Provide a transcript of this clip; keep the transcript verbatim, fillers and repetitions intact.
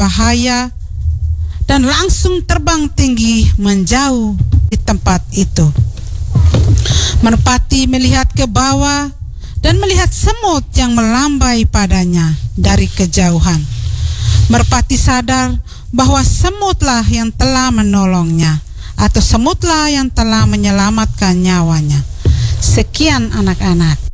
berbahaya dan langsung terbang tinggi menjauh di tempat itu. Merpati melihat ke bawah dan melihat semut yang melambai padanya dari kejauhan. Merpati sadar bahwa semutlah yang telah menolongnya, atau semutlah yang telah menyelamatkan nyawanya. Sekian anak-anak.